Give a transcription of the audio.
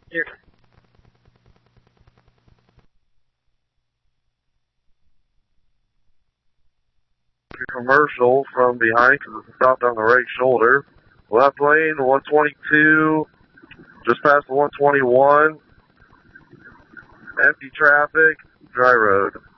Here. Commercial from behind because it's stopped on the right shoulder. Left lane, 122, just past the 121. Empty traffic, dry road.